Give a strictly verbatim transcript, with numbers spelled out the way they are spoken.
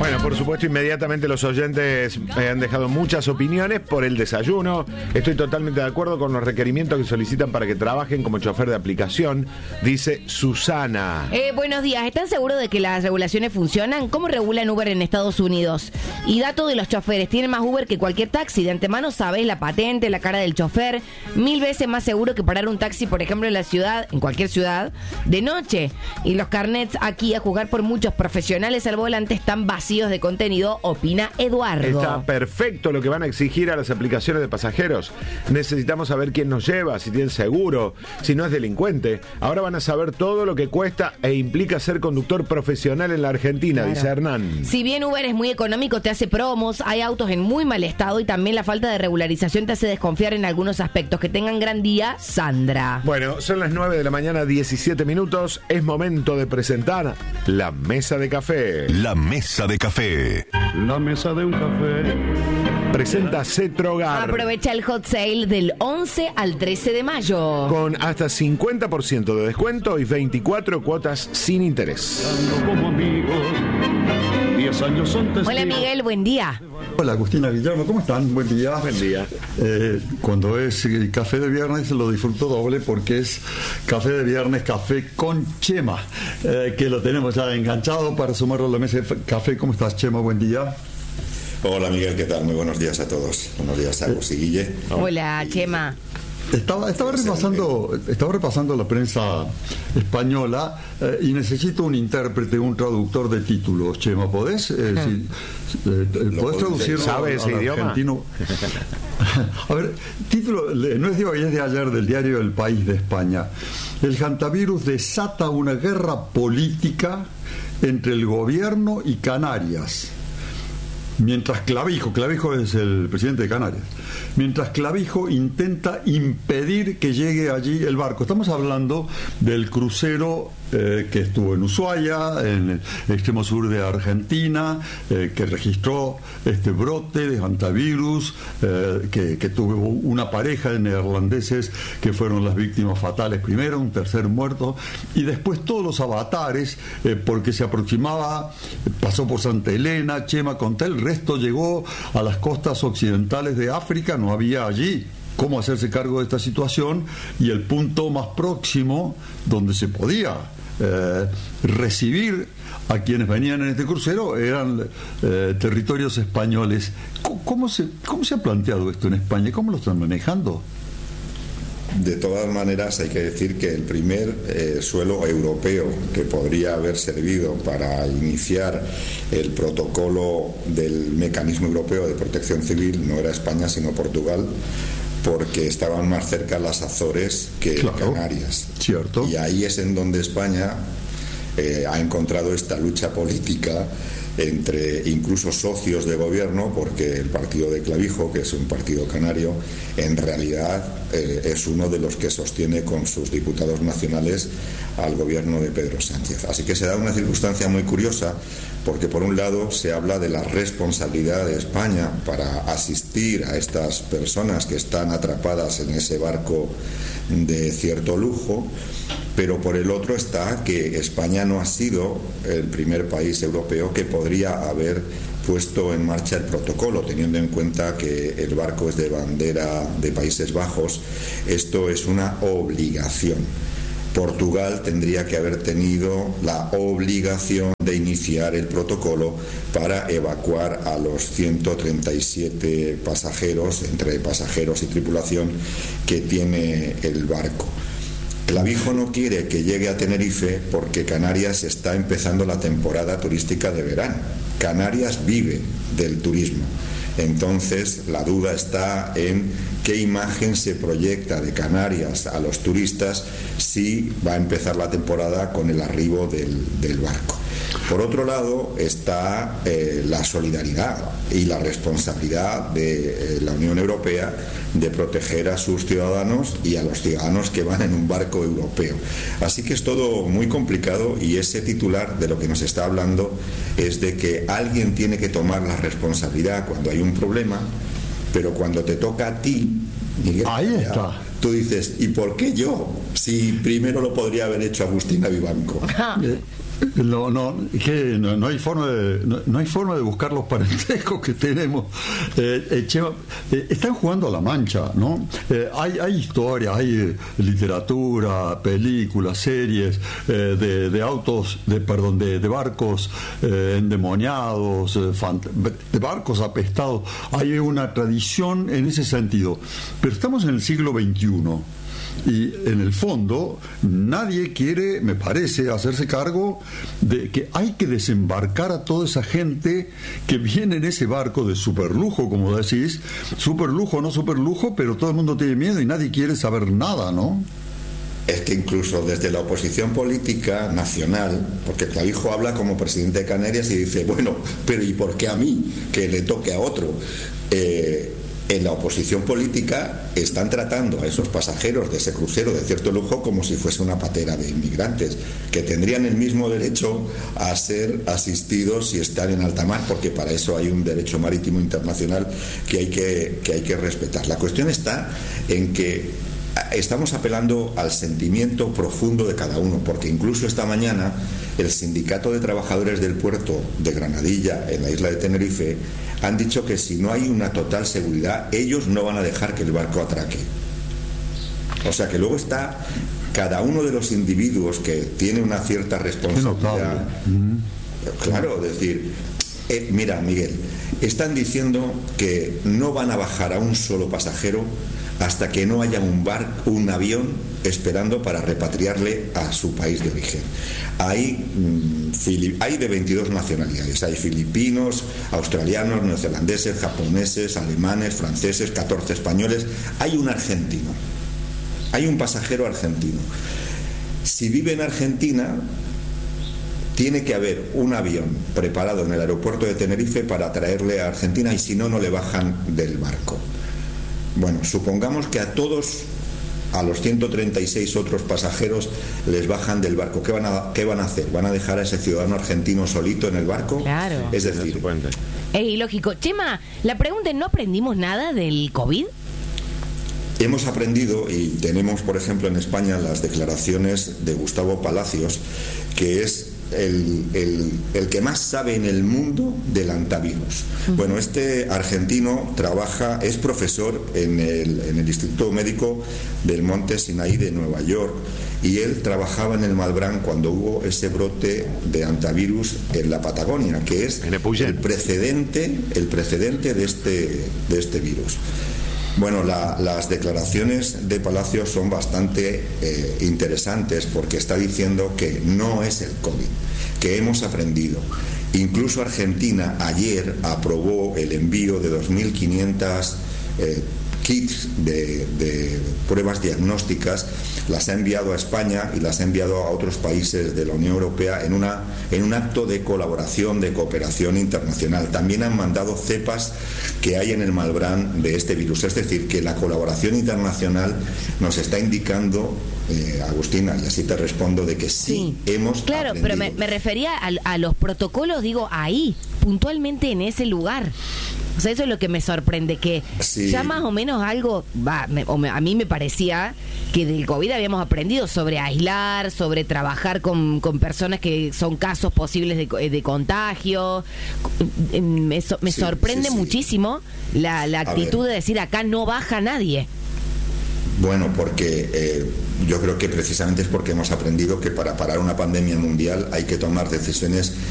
Bueno, por supuesto, inmediatamente los oyentes me han dejado muchas opiniones por el desayuno. Estoy totalmente de acuerdo con los requerimientos que solicitan para que trabajen como chofer de aplicación, dice Susana. Eh, buenos días, ¿están seguros de que las regulaciones funcionan? ¿Cómo regulan Uber en Estados Unidos? Y dato de los choferes, tienen más Uber que cualquier taxi. De antemano sabés la patente, la cara del chofer. Mil veces más seguro que parar un taxi, por ejemplo, en la ciudad, en cualquier ciudad, de noche. Y los carnets aquí, a jugar por muchos profesionales al volante, están vacíos de contenido, opina Eduardo. Está perfecto lo que van a exigir a las aplicaciones de pasajeros. Necesitamos saber quién nos lleva, si tiene seguro, si no es delincuente. Ahora van a saber todo lo que cuesta e implica ser conductor profesional en la Argentina, claro. Dice Hernán. Si bien Uber es muy económico, te hace promos, hay autos en muy mal estado y también la falta de regularización te hace desconfiar en algunos aspectos. Que tengan gran día, Sandra. Bueno, son las nueve de la mañana, diecisiete minutos. Es momento de presentar la mesa de café. La mesa de café. La mesa de un café. Presenta Cetrogar. Aprovecha el hot sale del once al trece de mayo. Con hasta cincuenta por ciento de descuento y veinticuatro cuotas sin interés. Como amigos, diez años son testigos. Hola Miguel, buen día. Hola Agustina, Guillermo, ¿cómo están? Buen día. Buen día. Eh, cuando es el café de viernes lo disfruto doble porque es café de viernes, café con Chema, eh, que lo tenemos ya enganchado para sumarlo a la mesa de café. ¿Cómo estás, Chema? Buen día. Hola Miguel, ¿qué tal? Muy buenos días a todos. Buenos días a Agus y Guille. Hola, Chema. Estaba, estaba repasando estaba repasando la prensa española eh, y necesito un intérprete, un traductor de títulos. Chema, ¿podés? Eh, si, eh, ¿Podés traducirlo ¿Sabe ese al idioma? argentino? A ver, título, no es de hoy, es de ayer, del diario El País de España. El hantavirus desata una guerra política entre el gobierno y Canarias. Mientras Clavijo, Clavijo es el presidente de Canarias, mientras Clavijo intenta impedir que llegue allí el barco. Estamos hablando del crucero eh, que estuvo en Ushuaia, en el extremo sur de Argentina, eh, que registró este brote de hantavirus, eh, que, que tuvo una pareja de neerlandeses que fueron las víctimas fatales primero, un tercer muerto, y después todos los avatares, eh, porque se aproximaba, pasó por Santa Elena, Chema, Contel. El resto llegó a las costas occidentales de África, no había allí cómo hacerse cargo de esta situación, y el punto más próximo donde se podía eh, recibir a quienes venían en este crucero eran eh, territorios españoles. ¿Cómo, cómo, se, ¿Cómo se ha planteado esto en España? ¿Cómo lo están manejando? De todas maneras, hay que decir que el primer eh, suelo europeo que podría haber servido para iniciar el protocolo del mecanismo europeo de protección civil no era España sino Portugal, porque estaban más cerca las Azores que claro, Canarias. Cierto. Y ahí es en donde España eh, ha encontrado esta lucha política entre incluso socios de gobierno, porque el partido de Clavijo, que es un partido canario, en realidad eh, es uno de los que sostiene con sus diputados nacionales al gobierno de Pedro Sánchez. Así que se da una circunstancia muy curiosa, porque por un lado se habla de la responsabilidad de España para asistir a estas personas que están atrapadas en ese barco de cierto lujo, pero por el otro está que España no ha sido el primer país europeo que podría haber puesto en marcha el protocolo, teniendo en cuenta que el barco es de bandera de Países Bajos. Esto es una obligación. Portugal tendría que haber tenido la obligación de iniciar el protocolo para evacuar a los ciento treinta y siete pasajeros, entre pasajeros y tripulación, que tiene el barco. Clavijo no quiere que llegue a Tenerife porque Canarias está empezando la temporada turística de verano. Canarias vive del turismo. Entonces la duda está en qué imagen se proyecta de Canarias a los turistas si va a empezar la temporada con el arribo del, del barco. Por otro lado está eh, la solidaridad y la responsabilidad de eh, la Unión Europea de proteger a sus ciudadanos y a los ciudadanos que van en un barco europeo. Así que es todo muy complicado, y ese titular de lo que nos está hablando es de que alguien tiene que tomar la responsabilidad cuando hay un problema, pero cuando te toca a ti, Miguel, ahí está. Tú dices, ¿y por qué yo? Si primero lo podría haber hecho Agustina Vivanco. No, no, que no, no hay forma de no, no hay forma de buscar los parentescos que tenemos. Eh, eh, Chema, eh, están jugando a la mancha, ¿no? Eh, hay, hay historias, hay eh, literatura, películas, series eh, de, de autos, de perdón, de, de barcos eh, endemoniados, eh, fant- de barcos apestados. Hay una tradición en ese sentido. Pero estamos en el siglo veintiuno. Y en el fondo nadie quiere, me parece, hacerse cargo de que hay que desembarcar a toda esa gente que viene en ese barco de superlujo, como decís, superlujo o no superlujo, pero todo el mundo tiene miedo y nadie quiere saber nada, ¿no? Es que incluso desde la oposición política nacional, porque Clavijo habla como presidente de Canarias y dice, bueno, pero ¿y por qué a mí? Que le toque a otro. Eh, en la oposición política están tratando a esos pasajeros de ese crucero de cierto lujo como si fuese una patera de inmigrantes, que tendrían el mismo derecho a ser asistidos si están en alta mar, porque para eso hay un derecho marítimo internacional que hay que, que hay que respetar. La cuestión está en que estamos apelando al sentimiento profundo de cada uno, porque incluso esta mañana el Sindicato de Trabajadores del Puerto de Granadilla, en la isla de Tenerife, han dicho que si no hay una total seguridad, ellos no van a dejar que el barco atraque. O sea que luego está cada uno de los individuos que tiene una cierta responsabilidad. Claro, es decir, eh, mira, Miguel, están diciendo que no van a bajar a un solo pasajero hasta que no haya un barco, un avión esperando para repatriarle a su país de origen. Hay, mmm, hay de veintidós nacionalidades, hay filipinos, australianos, neozelandeses, japoneses, alemanes, franceses, catorce españoles, hay un argentino, hay un pasajero argentino. Si vive en Argentina, tiene que haber un avión preparado en el aeropuerto de Tenerife para traerle a Argentina, y si no, no le bajan del barco. Bueno, supongamos que a todos, a los ciento treinta y seis otros pasajeros, les bajan del barco. ¿Qué van a, qué van a hacer? ¿Van a dejar a ese ciudadano argentino solito en el barco? Claro. Es decir, es ilógico. Chema, la pregunta es, ¿no aprendimos nada del COVID? hemos aprendido, y tenemos, por ejemplo, en España las declaraciones de Gustavo Palacios, que es El, el, el que más sabe en el mundo del antivirus. Bueno, este argentino trabaja, es profesor en el, en el Instituto Médico del Monte Sinaí de Nueva York, y él trabajaba en el Malbrán cuando hubo ese brote de antivirus en la Patagonia, que es el precedente, el precedente de este, de este virus. Bueno, la, las declaraciones de Palacios son bastante eh, interesantes, porque está diciendo que no es el COVID, que hemos aprendido. Incluso Argentina ayer aprobó el envío de dos mil quinientos eh, kits de, de pruebas diagnósticas, las ha enviado a España y las ha enviado a otros países de la Unión Europea en, una, en un acto de colaboración, de cooperación internacional. También han mandado cepas que hay en el Malbrán de este virus. Es decir, que la colaboración internacional nos está indicando, eh, Agustina, y así te respondo, de que sí, sí. hemos Claro, aprendido. pero me, me refería a, a los protocolos, digo, ahí, puntualmente en ese lugar. O sea, eso es lo que me sorprende, que sí. ya más o menos algo, va, me, o me, a mí me parecía que del COVID habíamos aprendido sobre aislar, sobre trabajar con, con personas que son casos posibles de, de contagio. Me, so, me sí, sorprende sí, sí. muchísimo la, la actitud de decir acá no baja nadie. Bueno, porque eh, yo creo que precisamente es porque hemos aprendido que para parar una pandemia mundial hay que tomar decisiones